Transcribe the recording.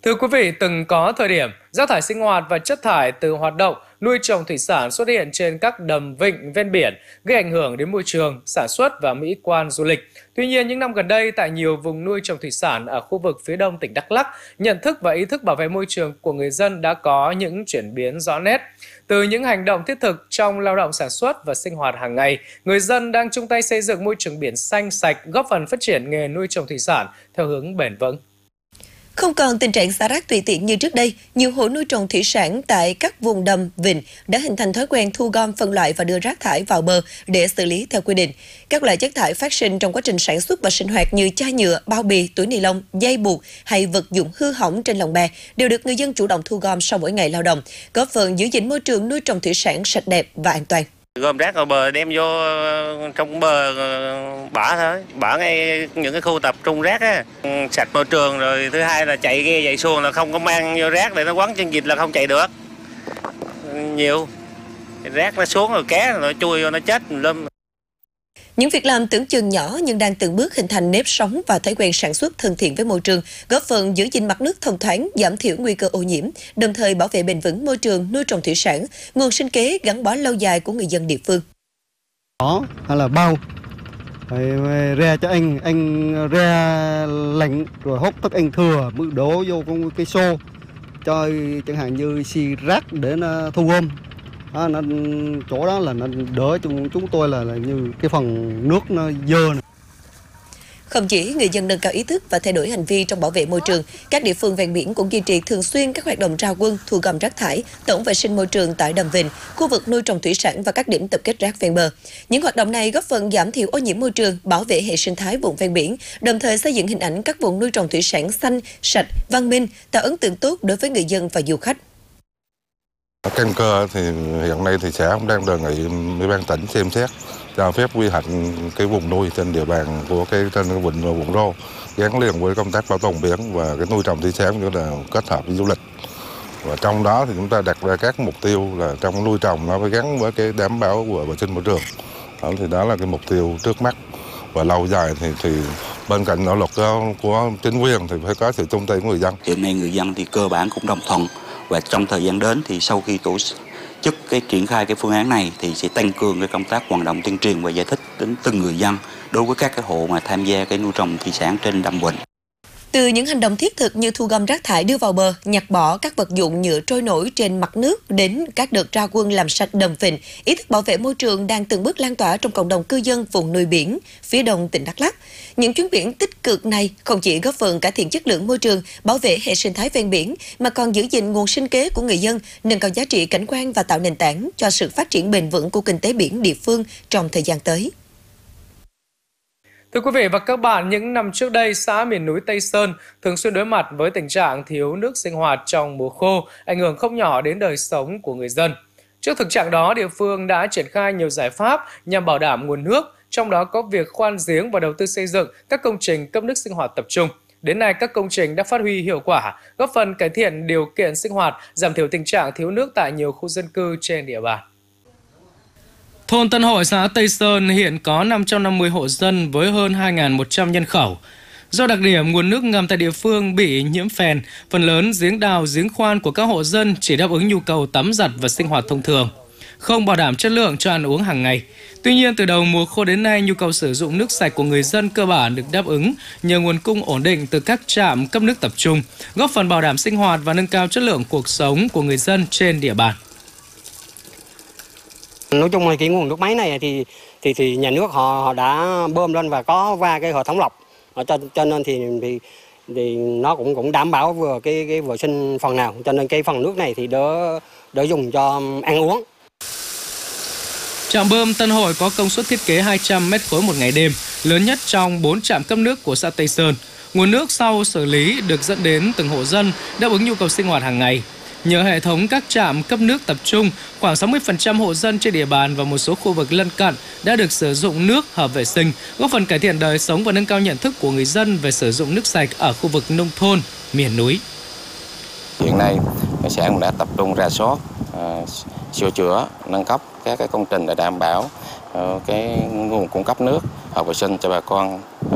Thưa quý vị, từng có thời điểm rác thải sinh hoạt và chất thải từ hoạt động nuôi trồng thủy sản xuất hiện trên các đầm vịnh ven biển, gây ảnh hưởng đến môi trường, sản xuất và mỹ quan du lịch. Tuy nhiên, những năm gần đây, tại nhiều vùng nuôi trồng thủy sản ở khu vực phía đông tỉnh Đắk Lắk, nhận thức và ý thức bảo vệ môi trường của người dân đã có những chuyển biến rõ nét. Từ những hành động thiết thực trong lao động sản xuất và sinh hoạt hàng ngày, người dân đang chung tay xây dựng môi trường biển xanh sạch, góp phần phát triển nghề nuôi trồng thủy sản theo hướng bền vững. Không còn tình trạng xả rác tùy tiện như trước đây, nhiều hộ nuôi trồng thủy sản tại các vùng đầm, vịnh đã hình thành thói quen thu gom, phân loại và đưa rác thải vào bờ để xử lý theo quy định. Các loại chất thải phát sinh trong quá trình sản xuất và sinh hoạt như chai nhựa, bao bì, túi ni lông, dây buộc hay vật dụng hư hỏng trên lồng bè đều được người dân chủ động thu gom sau mỗi ngày lao động, góp phần giữ gìn môi trường nuôi trồng thủy sản sạch đẹp và an toàn. Gom rác ở bờ đem vô trong bờ bả thôi, bả ngay những cái khu tập trung rác á, sạch môi trường. Rồi thứ hai là chạy ghe chạy xuồng là không có mang vô rác để nó quấn chân vịt là không chạy được. Nhiều rác nó xuống rồi cá nó chui vô nó chết lâm. Những việc làm tưởng chừng nhỏ nhưng đang từng bước hình thành nếp sống và thói quen sản xuất thân thiện với môi trường, góp phần giữ gìn mặt nước thông thoáng, giảm thiểu nguy cơ ô nhiễm, đồng thời bảo vệ bền vững môi trường nuôi trồng thủy sản, nguồn sinh kế gắn bó lâu dài của người dân địa phương. Đó hay là bao re cho anh re lạnh rồi hốt thức anh thừa mới đổ vô con cây xô cho chẳng hạn như xì rác để nó thu gom. Nó chỗ đó là nó đỡ chúng tôi là như cái phần nước nó dơ này. Không chỉ người dân nâng cao ý thức và thay đổi hành vi trong bảo vệ môi trường, các địa phương ven biển cũng duy trì thường xuyên các hoạt động ra quân thu gom rác thải, tổng vệ sinh môi trường tại đầm vịnh, khu vực nuôi trồng thủy sản và các điểm tập kết rác ven bờ. Những hoạt động này góp phần giảm thiểu ô nhiễm môi trường, bảo vệ hệ sinh thái vùng ven biển, đồng thời xây dựng hình ảnh các vùng nuôi trồng thủy sản xanh, sạch, văn minh, tạo ấn tượng tốt đối với người dân và du khách. Căn cơ thì hiện nay thì xã cũng đang đề nghị Ủy ban tỉnh xem xét cho phép quy hoạch cái vùng nuôi trên địa bàn của trên cái vịnh và vùng đô gắn liền với công tác bảo tồn biển và cái nuôi trồng thủy sản như là kết hợp với du lịch. Và trong đó thì chúng ta đặt ra các mục tiêu là trong nuôi trồng nó phải gắn với cái đảm bảo của vệ sinh môi trường. Thì đó là cái mục tiêu trước mắt, và lâu dài thì bên cạnh nỗ lực của chính quyền thì phải có sự chung tay của người dân. Hiện nay người dân thì cơ bản cũng đồng thuận, và trong thời gian đến thì sau khi tổ chức triển khai cái phương án này thì sẽ tăng cường cái công tác vận động tuyên truyền và giải thích đến từng người dân đối với các cái hộ mà tham gia cái nuôi trồng thủy sản trên đầm vịnh. Từ những hành động thiết thực như thu gom rác thải đưa vào bờ, nhặt bỏ các vật dụng nhựa trôi nổi trên mặt nước đến các đợt ra quân làm sạch đầm vịnh, ý thức bảo vệ môi trường đang từng bước lan tỏa trong cộng đồng cư dân vùng nuôi biển phía đông tỉnh Đắk Lắk. Những chuyến biển tích cực này không chỉ góp phần cải thiện chất lượng môi trường, bảo vệ hệ sinh thái ven biển mà còn giữ gìn nguồn sinh kế của người dân, nâng cao giá trị cảnh quan và tạo nền tảng cho sự phát triển bền vững của kinh tế biển địa phương trong thời gian tới. Thưa quý vị và các bạn, những năm trước đây, xã miền núi Tây Sơn thường xuyên đối mặt với tình trạng thiếu nước sinh hoạt trong mùa khô, ảnh hưởng không nhỏ đến đời sống của người dân. Trước thực trạng đó, địa phương đã triển khai nhiều giải pháp nhằm bảo đảm nguồn nước, trong đó có việc khoan giếng và đầu tư xây dựng các công trình cấp nước sinh hoạt tập trung. Đến nay, các công trình đã phát huy hiệu quả, góp phần cải thiện điều kiện sinh hoạt, giảm thiểu tình trạng thiếu nước tại nhiều khu dân cư trên địa bàn. Thôn Tân Hội, xã Tây Sơn hiện có 550 hộ dân với hơn 2.100 nhân khẩu. Do đặc điểm nguồn nước ngầm tại địa phương bị nhiễm phèn, phần lớn giếng đào, giếng khoan của các hộ dân chỉ đáp ứng nhu cầu tắm giặt và sinh hoạt thông thường, không bảo đảm chất lượng cho ăn uống hàng ngày. Tuy nhiên, từ đầu mùa khô đến nay, nhu cầu sử dụng nước sạch của người dân cơ bản được đáp ứng nhờ nguồn cung ổn định từ các trạm cấp nước tập trung, góp phần bảo đảm sinh hoạt và nâng cao chất lượng cuộc sống của người dân trên địa bàn. Nói chung là cái nguồn nước máy này thì nhà nước họ đã bơm lên và có qua cái hệ thống lọc, cho nên thì nó cũng đảm bảo vừa cái vệ sinh phần nào, cho nên cái phần nước này thì đỡ dùng cho ăn uống. Trạm bơm Tân Hội có công suất thiết kế 200 m3 một ngày đêm, lớn nhất trong 4 trạm cấp nước của xã Tây Sơn. Nguồn nước sau xử lý được dẫn đến từng hộ dân đáp ứng nhu cầu sinh hoạt hàng ngày. Nhờ hệ thống các trạm cấp nước tập trung, khoảng 60% hộ dân trên địa bàn và một số khu vực lân cận đã được sử dụng nước hợp vệ sinh, góp phần cải thiện đời sống và nâng cao nhận thức của người dân về sử dụng nước sạch ở khu vực nông thôn, miền núi. Hiện nay, xã cũng đã tập trung rà soát, sửa chữa, nâng cấp các cái công trình để đảm bảo cái nguồn cung cấp nước hợp vệ sinh cho bà con